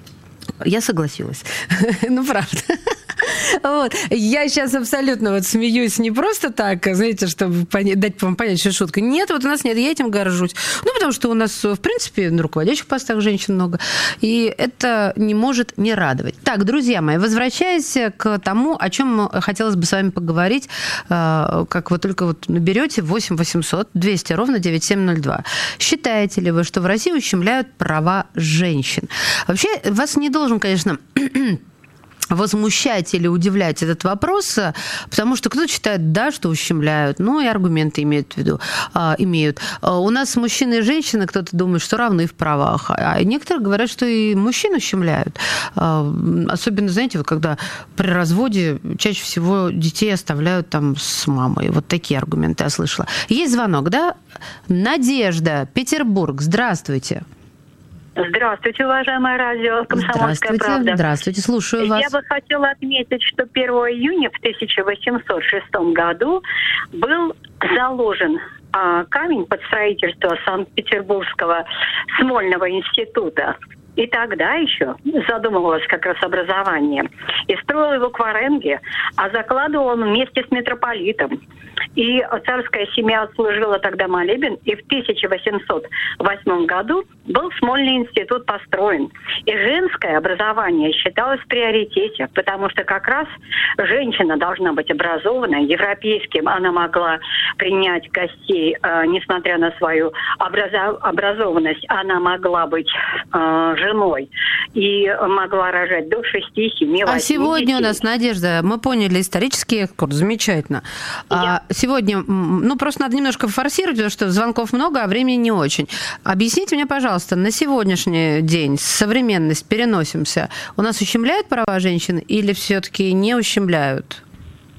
S1: Я согласилась. Ну, правда. Вот. Я сейчас абсолютно вот смеюсь не просто так, знаете, чтобы понять, дать вам понять, что шутка. Нет, вот у нас нет, я этим горжусь. Ну, потому что у нас, в принципе, на руководящих постах женщин много. И это не может не радовать. Так, друзья мои, возвращаясь к тому, о чем хотелось бы с вами поговорить, как вы только вот наберете восемь восемьсот двести ровно девяносто семь ноль два. Считаете ли вы, что в России ущемляют права женщин? Вообще, вас не должен, конечно... возмущать или удивлять этот вопрос, потому что кто-то считает, да, что ущемляют, ну и аргументы имеют в виду, а, имеют. А у нас мужчины и женщины, кто-то думает, что равны в правах, а некоторые говорят, что и мужчин ущемляют. А, особенно, знаете, вот когда при разводе чаще всего детей оставляют там с мамой. Вот такие аргументы я слышала. Есть звонок, да? Надежда, Петербург, здравствуйте.
S9: Здравствуйте, уважаемое радио «Комсомольская правда».
S1: Здравствуйте, здравствуйте, слушаю вас.
S9: Я бы хотела отметить, что первого июня в тысяча восемьсот шестом году был заложен а, камень под строительство Санкт-Петербургского Смольного института. И тогда еще задумывалось как раз образование. И строил его Кваренге, а закладывал он вместе с митрополитом. И царская семья отслужила тогда молебен, и в тысяча восемьсот восьмом году был Смольный институт построен. И женское образование считалось в приоритете, потому что как раз женщина должна быть образованной, европейским она могла принять гостей, э, несмотря на свою образов- образованность, она могла быть э, женой и могла рожать до шести-семи.
S1: А сегодня у нас, Надежда, мы поняли исторический экскурс, замечательно. Я... А сегодня, ну, просто надо немножко форсировать, потому что звонков много, а времени не очень. Объясните мне, пожалуйста, на сегодняшний день, современность, переносимся, у нас ущемляют права женщин или все-таки не ущемляют?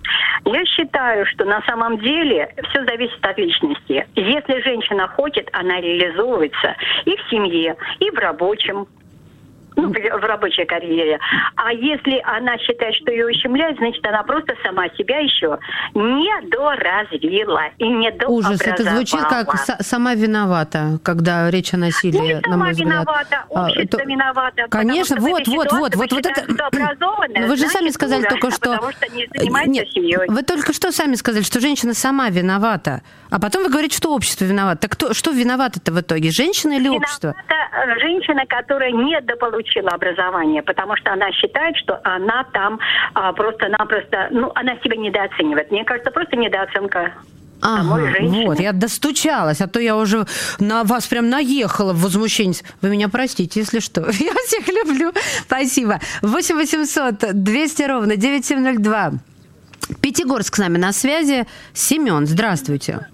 S9: Я считаю, что на самом деле все зависит от личности. Если женщина хочет, она реализуется и в семье, и в рабочем. Ну, в рабочей карьере. А если она считает, что ее ущемляют, значит, она просто сама себя еще не доразвила и не дообразовала.
S1: Ужас, это звучит как сама виновата, когда речь о насилии,
S9: не
S1: на мой взгляд.
S9: Виновата, общество а, то... виновато.
S1: Конечно, вот, вот, вот, вот, вот это... Вы же сами сказали ужас, только что...
S9: Потому что не занимается Нет, семьей.
S1: Вы только что сами сказали, что женщина сама виновата. А потом вы говорите, что общество виновато. Так кто, что виновато-то в итоге? Женщина или
S9: виновата
S1: общество?
S9: Женщина, которая недополучила образование, потому что она считает, что она там а, просто-напросто, ну, она себя недооценивает. Мне кажется, просто недооценка.
S1: Ага, вот, я достучалась, а то я уже на вас прям наехала в возмущении. Вы меня простите, если что. Я всех люблю. Спасибо. восемь восемьсот двести ровно девять семь ноль два. Пятигорск с нами на связи. Семен, здравствуйте.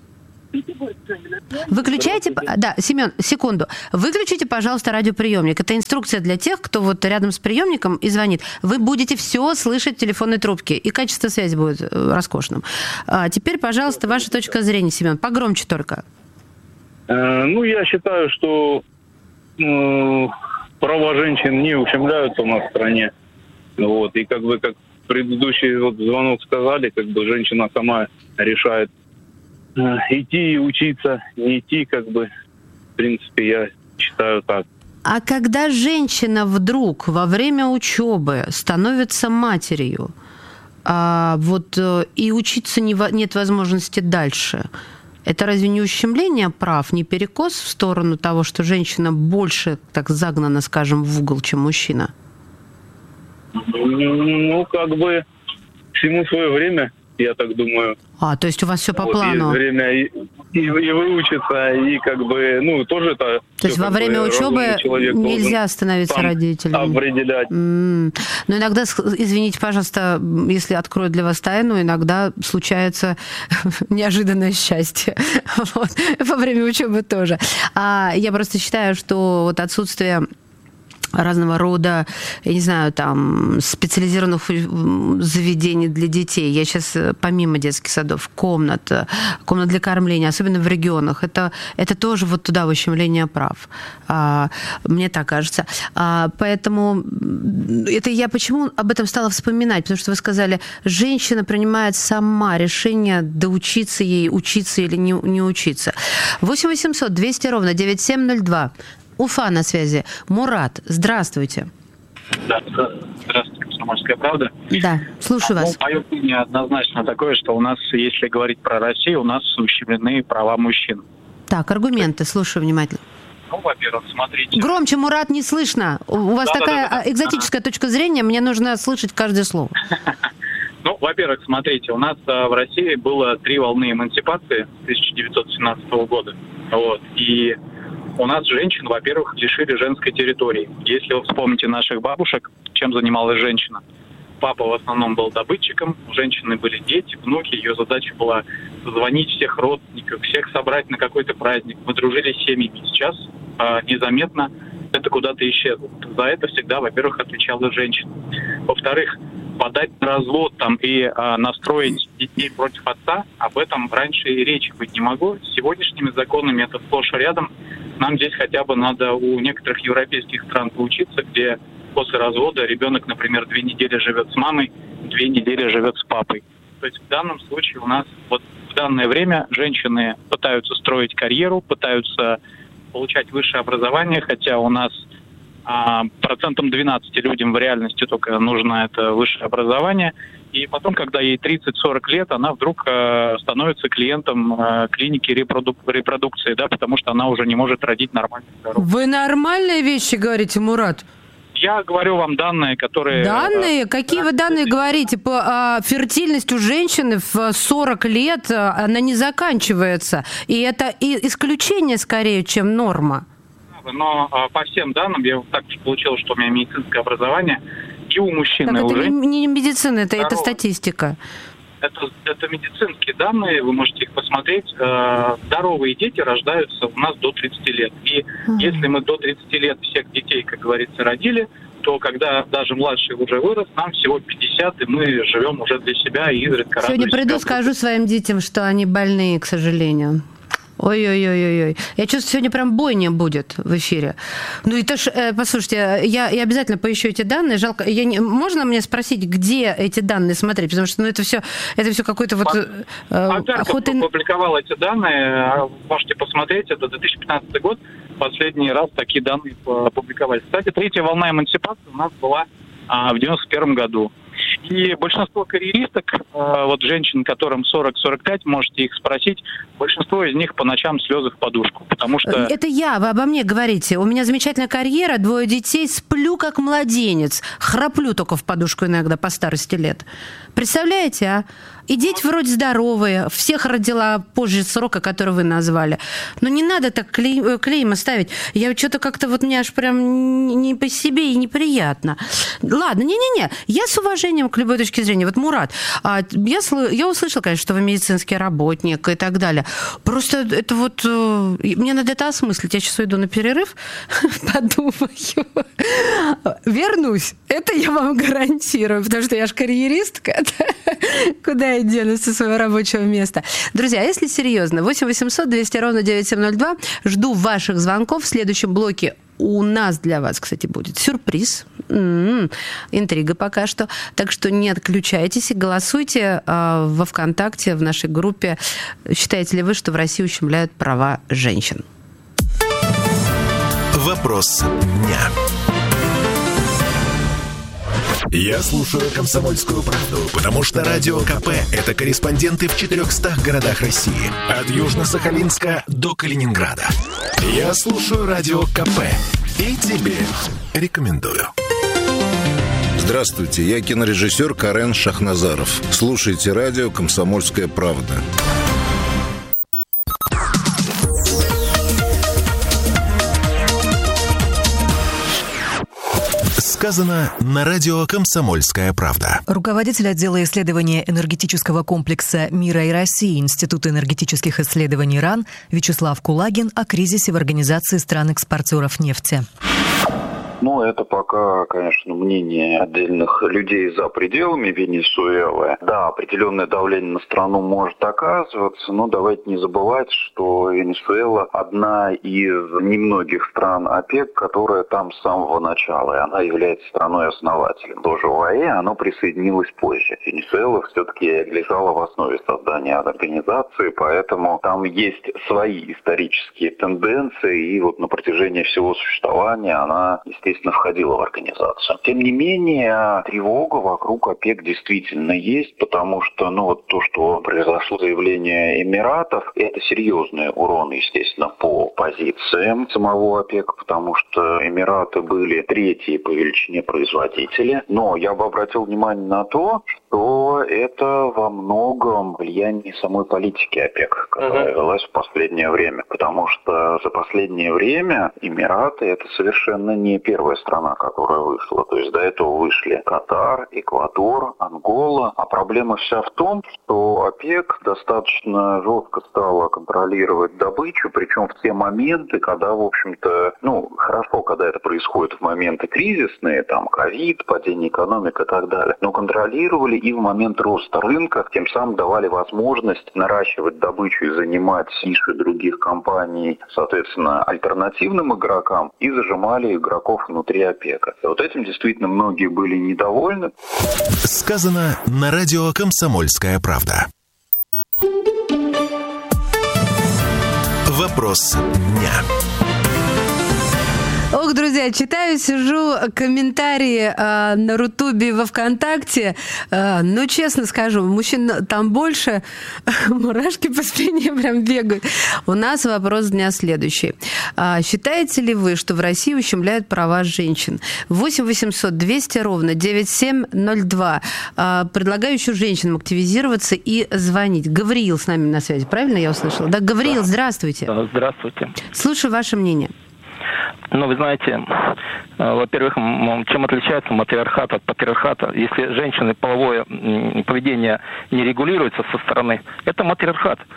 S1: Выключайте, да, Семен, секунду. Выключите, пожалуйста, радиоприемник. Это инструкция для тех, кто вот рядом с приемником и звонит. Вы будете все слышать в телефонной трубке, и качество связи будет роскошным. А теперь, пожалуйста, ваша точка зрения, Семен. Погромче только.
S10: Э, ну, я считаю, что э, права женщин не ущемляются у нас в стране. Вот, и как бы, как предыдущий вот звонок сказали, как бы женщина сама решает, идти и учиться, не идти, как бы, в принципе, я считаю так.
S1: А когда женщина вдруг во время учебы становится матерью, а вот и учиться не, нет возможности дальше, это разве не ущемление прав, не перекос в сторону того, что женщина больше так загнана, скажем, в угол, чем мужчина?
S10: Ну, как бы, всему свое время, я так думаю.
S1: А, то есть у вас все по
S10: вот
S1: плану?
S10: Есть время и, и, и выучиться, и как бы, ну, тоже это...
S1: То есть во время учебы нельзя становиться родителем?
S10: Определять.
S1: Mm. Но иногда, извините, пожалуйста, если открою для вас тайну, иногда случается неожиданное счастье. Вот. Во время учебы тоже. А я просто считаю, что вот отсутствие разного рода, я не знаю, там, специализированных заведений для детей. Я сейчас, помимо детских садов, комнат, комнат для кормления, особенно в регионах, это, это тоже вот туда ущемление прав. А, мне так кажется. А, поэтому это я почему об этом стала вспоминать? Потому что вы сказали, женщина принимает сама решение, доучиться ей, учиться или не, не учиться. восемь восемьсот двести ровно девять семь ноль два. Уфа на связи. Мурат, здравствуйте.
S11: Да, здравствуйте, «Комсомольская правда».
S1: Да, слушаю вас.
S11: Ну, мое мнение однозначно такое, что у нас, если говорить про Россию, у нас ущемлены права мужчин.
S1: Так, аргументы, слушаю внимательно.
S11: Ну, во-первых, смотрите...
S1: Громче, Мурат, не слышно. У вас да, такая да, да, да. экзотическая ага. точка зрения, мне нужно слышать каждое слово.
S11: Ну, во-первых, смотрите, у нас в России было три волны эмансипации с тысяча девятьсот семнадцатого года. Вот, и... У нас женщин, во-первых, лишили женской территории. Если вы вспомните наших бабушек, чем занималась женщина. Папа в основном был добытчиком, у женщины были дети, внуки. Ее задача была звонить всех родственников, всех собрать на какой-то праздник. Мы дружили с семьями. Сейчас э, незаметно это куда-то исчезло. За это всегда, во-первых, отвечала женщина. Во-вторых, подать на развод там, и э, настроить детей против отца, об этом раньше и речи быть не могло. С сегодняшними законами это сплошь рядом. Нам здесь хотя бы надо у некоторых европейских стран поучиться, где после развода ребенок, например, две недели живет с мамой, две недели живет с папой. То есть в данном случае у нас вот в данное время женщины пытаются строить карьеру, пытаются получать высшее образование, хотя у нас а, процентом двенадцать людям в реальности только нужно это высшее образование. И потом, когда ей тридцать-сорок лет, она вдруг э, становится клиентом э, клиники репродук- репродукции, да, потому что она уже не может родить нормально.
S1: Вы нормальные вещи говорите, Мурат?
S11: Я говорю вам данные, которые...
S1: Данные? Какие вы данные говорите? По, а, фертильность у женщины в сорок лет, она не заканчивается. И это и исключение скорее, чем норма.
S11: Но а, по всем данным, я так получилось, что у меня медицинское образование, и у мужчин,
S1: так
S11: и у
S1: это
S11: женщин.
S1: не медицина, это, это статистика.
S11: Это, это медицинские данные, вы можете их посмотреть. Здоровые дети рождаются у нас до тридцати лет. И mm-hmm. если мы до тридцати лет всех детей, как говорится, родили, то когда даже младший уже вырос, нам всего пятьдесят, и мы живем уже для себя и изредка радуемся.
S1: Сегодня приду, скажу своим детям, что они больные, к сожалению. Ой-ой-ой-ой. Я чувствую, сегодня прям бойня будет в эфире. Ну, это ж, э, послушайте, я, я обязательно поищу эти данные. Жалко, я не, можно мне спросить, где эти данные смотреть? Потому что ну, это все, это все какой-то вот... Э,
S11: охоты... опубликовал эти данные, можете посмотреть, это две тысячи пятнадцатый год, последний раз такие данные опубликовали. Кстати, третья волна эмансипации у нас была а, в девяносто первом году. И большинство карьеристок, вот женщин, которым сорок-сорок пять, можете их спросить, большинство из них по ночам слезы в подушку, потому что...
S1: Это я, вы обо мне говорите. У меня замечательная карьера, двое детей, сплю как младенец, храплю только в подушку иногда по старости лет. Представляете, а? И дети вроде здоровые, всех родила позже срока, который вы назвали. Но не надо так клей, клейма ставить. Я что-то как-то вот мне аж прям не по себе и неприятно. Ладно, не-не-не, я с уважением к любой точке зрения. Вот, Мурат, я, я услышала, конечно, что вы медицинский работник и так далее. Просто это вот... Мне надо это осмыслить. Я сейчас уйду на перерыв, подумаю. Вернусь. Это я вам гарантирую, потому что я же карьеристка. Куда я денусь со своего рабочего места? Друзья, если серьезно, восемь восемьсот двести ровно девять семь ноль два. Жду ваших звонков. В следующем блоке у нас для вас, кстати, будет сюрприз. М-м-м, интрига пока что. Так что не отключайтесь и голосуйте э, во ВКонтакте, в нашей группе. Считаете ли вы, что в России ущемляют права женщин?
S3: Вопрос дня. Я слушаю «Комсомольскую правду», потому что Радио КП – это корреспонденты в четырехстах городах России. От Южно-Сахалинска до Калининграда. Я слушаю Радио КП и тебе рекомендую.
S12: Здравствуйте, я кинорежиссер Карен Шахназаров. Слушайте радио «Комсомольская правда».
S3: Сказано на радио «Комсомольская правда».
S5: Руководитель отдела исследования энергетического комплекса «Мира и России» Института энергетических исследований РАН Вячеслав Кулагин о кризисе в Организации стран-экспортеров нефти.
S13: Ну, это пока, конечно, мнение отдельных людей за пределами Венесуэлы. Да, определенное давление на страну может оказываться, но давайте не забывать, что Венесуэла одна из немногих стран ОПЕК, которая там с самого начала, и она является страной-основателем. Тоже ОАЭ, оно присоединилось позже. Венесуэла все-таки лежала в основе создания организации, поэтому там есть свои исторические тенденции, и вот на протяжении всего существования она, естественно, входила в организацию. Тем не менее, тревога вокруг ОПЕК действительно есть, потому что, ну, вот то, что произошло заявление Эмиратов, это серьезный урон, естественно, по позициям самого ОПЕК, потому что Эмираты были третьи по величине производители. Но я бы обратил внимание на то, что это во многом влияние самой политики ОПЕК, которая велась в последнее время. Потому что за последнее время Эмираты — это совершенно не первая страна, которая вышла. То есть до этого вышли Катар, Эквадор, Ангола. А проблема вся в том, что ОПЕК достаточно жестко стала контролировать добычу, причем в те моменты, когда, в общем-то, ну, хорошо, когда это происходит в моменты кризисные, там, ковид, падение экономики и так далее, но контролировали и в момент роста рынка, тем самым давали возможность наращивать добычу и занимать ниши других компаний, соответственно, альтернативным игрокам, и зажимали игроков внутри ОПЕКа. И вот этим действительно многие были недовольны.
S3: Сказано на радио «Комсомольская правда». Вопрос дня.
S1: Ох, друзья, читаю, сижу, комментарии э, на Рутубе во ВКонтакте. Э, ну, честно скажу, мужчин там больше, мурашки по спине прям бегают. У нас вопрос дня следующий. Э, считаете ли вы, что в России ущемляют права женщин? восемь восемьсот двести ровно девять семь ноль два. Э, предлагаю еще женщинам активизироваться и звонить. Гавриил с нами на связи, правильно я услышала? Да, Гавриил, здравствуйте.
S14: Здравствуйте.
S1: Слушаю ваше мнение.
S14: Ну, вы знаете, во-первых, чем отличается матриархат от патриархата? Если женщины половое поведение не регулируется со стороны, это матриархат.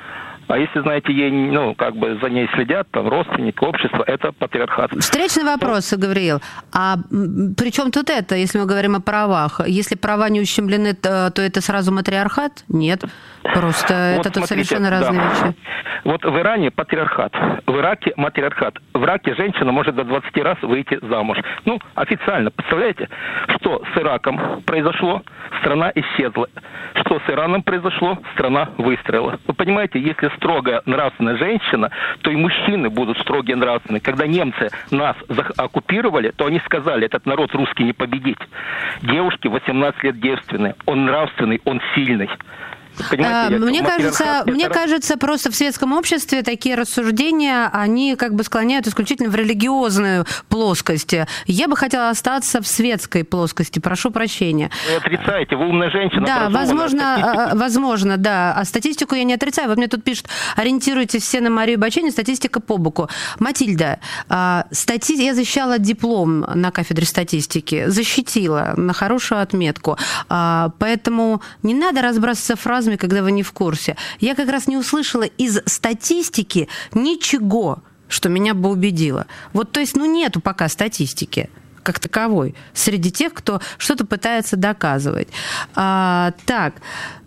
S14: А если, знаете, ей, ну, как бы за ней следят, там, родственники, общество, это патриархат.
S1: Встречный вопрос, Гавриил. А при чем тут это, если мы говорим о правах? Если права не ущемлены, то, то это сразу матриархат? Нет. Просто вот это тут совершенно да. разные вещи.
S14: Вот в Иране патриархат, в Ираке матриархат. В Ираке женщина может до двадцати раз выйти замуж. Ну, официально. Представляете, что с Ираком произошло? Страна исчезла. Что с Ираном произошло? Страна выстрелила. Вы понимаете, если строгая нравственная женщина, то и мужчины будут строгие нравственные. Когда немцы нас оккупировали, то они сказали, этот народ русский не победить. Девушки восемнадцать лет девственные. Он нравственный, он сильный.
S1: Понимаете, мне кажется, мне кажется, просто в светском обществе такие рассуждения, они как бы склоняют исключительно в религиозную плоскость. Я бы хотела остаться в светской плоскости, прошу прощения.
S14: Вы отрицаете, вы умная женщина.
S1: Да, возможно, возможно, да. А статистику я не отрицаю. Вот мне тут пишут, ориентируйтесь все на Марию Баченину, статистика по боку. Матильда, стати... я защищала диплом на кафедре статистики, защитила на хорошую отметку. Поэтому не надо разбрасываться фразами, когда вы не в курсе. Я как раз не услышала из статистики ничего, что меня бы убедило. Вот, то есть, ну, нету пока статистики как таковой среди тех, кто что-то пытается доказывать. А, так,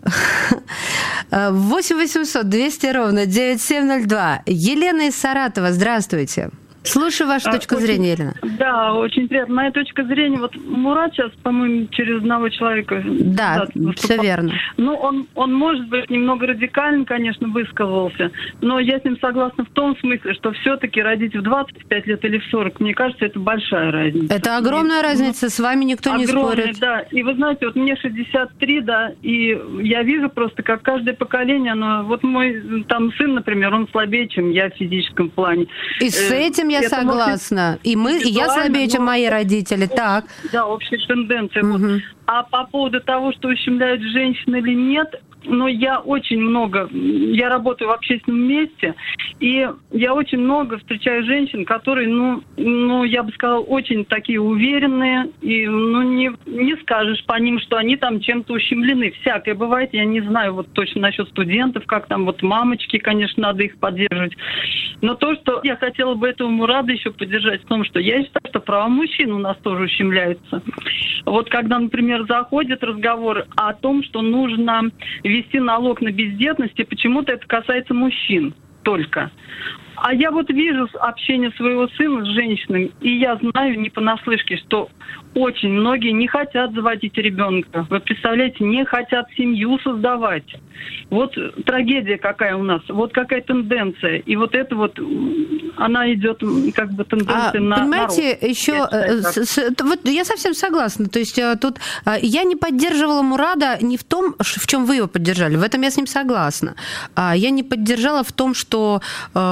S1: восемь восемьсот двести ровно девяносто семь ноль два. Елена из Саратова, здравствуйте. Слушаю вашу точку
S15: очень,
S1: зрения, Елена.
S15: Да, очень приятно. Моя точка зрения, вот Мурат сейчас, по-моему, через одного человека...
S1: Да, да все верно.
S15: Ну, он, он, может быть, немного радикально, конечно, высказался, но я с ним согласна в том смысле, что все-таки родить в двадцать пять лет или в сорок, мне кажется, это большая разница.
S1: Это огромная и, разница, ну, с вами никто не спорит.
S15: Да, и вы знаете, вот мне шестьдесят три, да, и я вижу просто, как каждое поколение, оно... Вот мой там сын, например, он слабее, чем я в физическом плане.
S1: И с этим я это согласна. И мы, и я слабее, чем мои родители. Так.
S15: Да, общая тенденция. Угу. Вот. А по поводу того, что ущемляют женщин или нет, но я очень много, я работаю в общественном месте, и я очень много встречаю женщин, которые, ну, ну я бы сказала, очень такие уверенные, и, ну, не, не скажешь по ним, что они там чем-то ущемлены. Всякое бывает, я не знаю вот точно насчет студентов, как там вот мамочки, конечно, надо их поддерживать. Но то, что я хотела бы этого Мурада еще поддержать, в том, что я считаю, что права мужчин у нас тоже ущемляются. Вот когда, например, заходит разговор о том, что нужно ввести налог на бездетность, и почему-то это касается мужчин только. А я вот вижу общение своего сына с женщинами, и я знаю не понаслышке, что очень многие не хотят заводить ребенка. Вы представляете, не хотят семью создавать. Вот трагедия какая у нас, вот какая тенденция. И вот это вот, она идет как бы тенденция а, на
S1: понимаете,
S15: народ.
S1: еще, я, с, с, вот я совсем согласна. То есть тут я не поддерживала Мурада не в том, в чем вы его поддержали. В этом я с ним согласна. Я не поддержала в том, что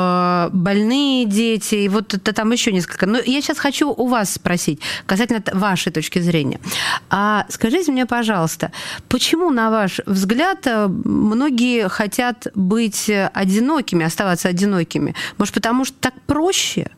S1: больные дети, и вот это там еще несколько. Но я сейчас хочу у вас спросить, касательно вашей точки зрения. А скажите мне, пожалуйста, почему, на ваш взгляд, многие хотят быть одинокими, оставаться одинокими? Может, потому что так проще?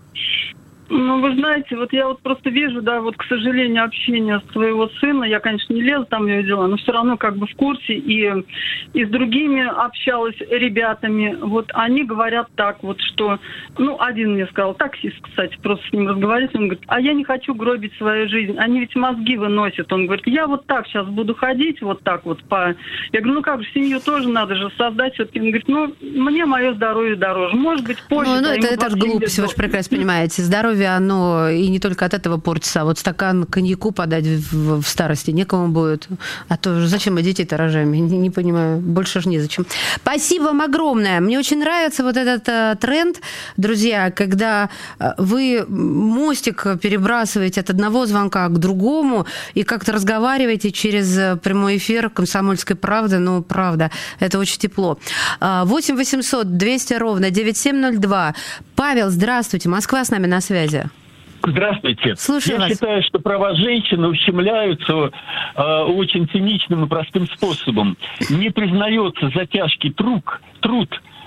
S15: Ну, вы знаете, вот я вот просто вижу, да, вот, к сожалению, общение своего сына, я, конечно, не лезу там в его дела, но все равно как бы в курсе, и, и с другими общалась ребятами, вот, они говорят так вот, что, ну, один мне сказал, таксист, кстати, просто с ним разговаривать, он говорит, а я не хочу гробить свою жизнь, они ведь мозги выносят, он говорит, я вот так сейчас буду ходить, вот так вот по... Я говорю, ну, как же, семью тоже надо же создать, все-таки, он говорит, ну, мне мое здоровье дороже, может быть, позже...
S1: Ну, ну это, это же глупость, вы же прекрасно понимаете, здоровье оно и не только от этого портится, а вот стакан коньяку подать в, в старости некому будет. А то зачем мы детей-то рожаем? Я не, не понимаю. Больше же незачем. Спасибо вам огромное. Мне очень нравится вот этот э, тренд, друзья, когда вы мостик перебрасываете от одного звонка к другому и как-то разговариваете через прямой эфир «Комсомольской правды». Ну, правда, это очень тепло. восемь восемьсот двести ровно девяносто семь ноль два. Павел, здравствуйте. Москва с нами на связи.
S16: Здравствуйте.
S1: Слушаю
S16: Я
S1: вас.
S16: считаю, что права женщины ущемляются э, очень циничным и простым способом. Не признается за тяжкий труд, труд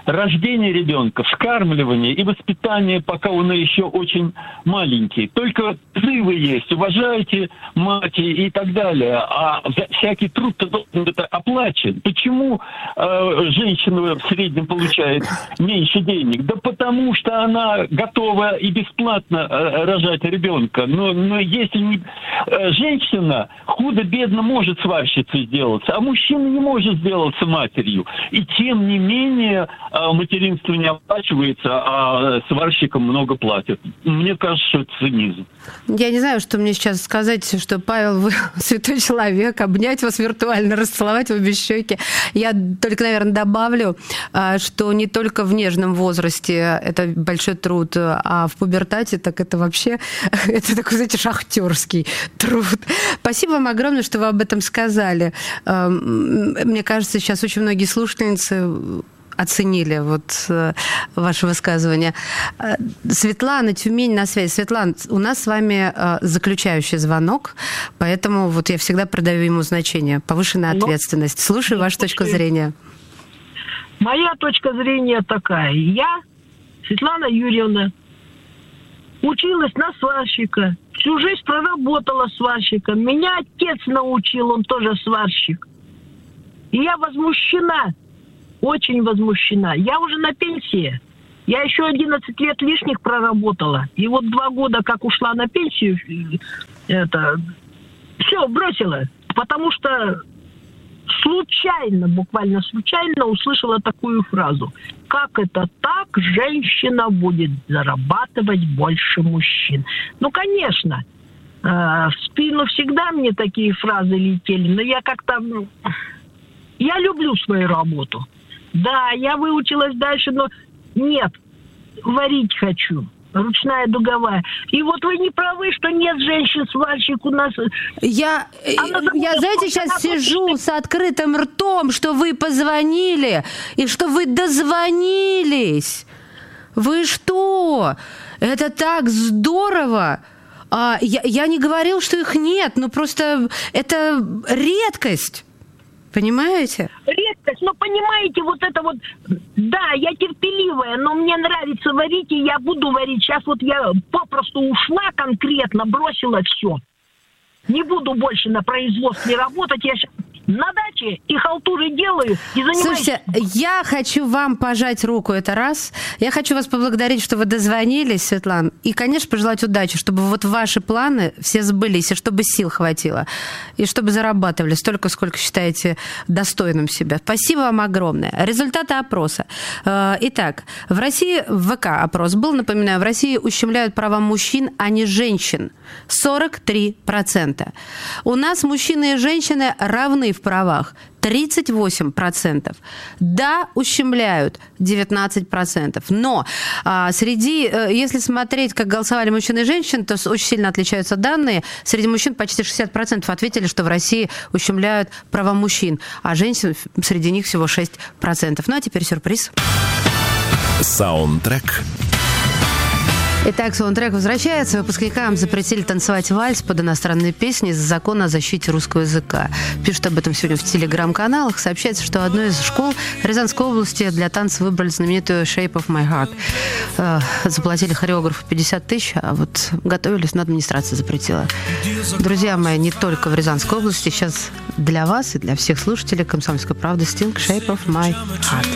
S16: рождение ребенка, вскармливание и воспитание, пока он еще очень маленький. Только призывы есть, уважайте мать и так далее. А всякий труд-то должен быть оплачен. Почему э, женщина в среднем получает меньше денег? Да потому что она готова и бесплатно э, рожать ребенка. Но, но если не, э, женщина худо-бедно может сварщицей сделаться, а мужчина не может сделаться матерью. И тем не менее э, материнство не оплачивается, а сварщикам много платят. Мне кажется, что это цинизм.
S1: Я не знаю, что мне сейчас сказать, что, Павел, вы святой человек, обнять вас виртуально, расцеловать в обе щеки. Я только, наверное, добавлю, что не только в нежном возрасте это большой труд, а в пубертате так это вообще, это такой, знаете, шахтерский труд. Спасибо вам огромное, что вы об этом сказали. Мне кажется, сейчас очень многие слушательницы оценили вот ваше высказывание. Светлана, Тюмень на связи. Светлана, у нас с вами заключающий звонок, поэтому вот я всегда придаю ему значение. Повышенная ответственность. Слушаю вашу точку зрения.
S17: Моя точка зрения такая. Я, Светлана Юрьевна, училась на сварщика. Всю жизнь проработала сварщиком. Меня отец научил, он тоже сварщик. И я возмущена. Очень возмущена. Я уже на пенсии. Я еще одиннадцать лет лишних проработала. И вот два года, как ушла на пенсию, это все бросила. Потому что случайно, буквально случайно услышала такую фразу. Как это так? Женщина будет зарабатывать больше мужчин. Ну, конечно, в спину всегда мне такие фразы летели. Но я как-то... Я люблю свою работу. Да, я выучилась дальше, но нет, варить хочу. Ручная дуговая. И вот вы не правы, что нет женщин-сварщик у нас.
S1: Я, я знаете, сейчас сижу с открытым ртом, что вы позвонили и что вы дозвонились. Вы что? Это так здорово. А, я, я не говорил, что их нет, но просто это редкость. Понимаете?
S17: Редкость, но понимаете, вот это вот, да, я терпеливая, но мне нравится варить, и я буду варить. Сейчас вот я попросту ушла конкретно, бросила все. Не буду больше на производстве работать, я сейчас на даче и халтуры делаю, и занимаюсь...
S1: Слушайте, я хочу вам пожать руку, это раз. Я хочу вас поблагодарить, что вы дозвонились, Светлана. И, конечно, пожелать удачи, чтобы вот ваши планы все сбылись, и чтобы сил хватило. И чтобы зарабатывали столько, сколько считаете достойным себя. Спасибо вам огромное. Результаты опроса. Итак, в России, в ВК опрос был, напоминаю, в России ущемляют права мужчин, а не женщин. сорок три процента. У нас мужчины и женщины равны в правах. тридцать восемь процентов. Да, ущемляют девятнадцать процентов. Но а, среди, если смотреть, как голосовали мужчины и женщины, то очень сильно отличаются данные. Среди мужчин почти шестьдесят процентов ответили, что в России ущемляют права мужчин, а женщин среди них всего шесть процентов. Ну а теперь сюрприз.
S3: Саундтрек.
S1: Итак, саундтрек возвращается. Выпускникам запретили танцевать вальс под иностранные песни из-за закона о защите русского языка. Пишут об этом сегодня в телеграм-каналах. Сообщается, что одной из школ Рязанской области для танца выбрали знаменитую «Shape of my heart». Э, заплатили хореографу пятьдесят тысяч, а вот готовились, но администрация запретила. Друзья мои, не только в Рязанской области. Сейчас для вас и для всех слушателей «Комсомольской правды» Sting «Shape of my heart».